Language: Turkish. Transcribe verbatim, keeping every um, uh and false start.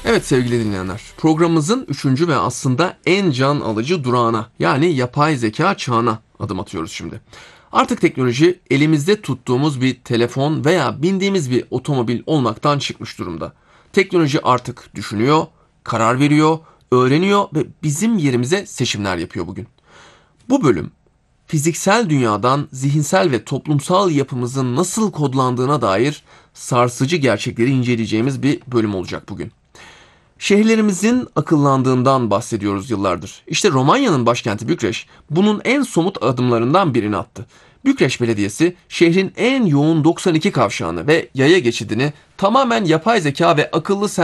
Evet sevgili dinleyenler, programımızın üçüncü ve aslında en can alıcı durağına, yani yapay zeka çağına adım atıyoruz şimdi. Artık teknoloji elimizde tuttuğumuz bir telefon veya bindiğimiz bir otomobil olmaktan çıkmış durumda. Teknoloji artık düşünüyor, karar veriyor, öğreniyor ve bizim yerimize seçimler yapıyor bugün. Bu bölüm fiziksel dünyadan zihinsel ve toplumsal yapımızın nasıl kodlandığına dair sarsıcı gerçekleri inceleyeceğimiz bir bölüm olacak bugün. Şehirlerimizin akıllandığından bahsediyoruz yıllardır. İşte Romanya'nın başkenti Bükreş bunun en somut adımlarından birini attı. Bükreş Belediyesi şehrin en yoğun doksan iki kavşağını ve yaya geçidini tamamen yapay zeka ve akıllı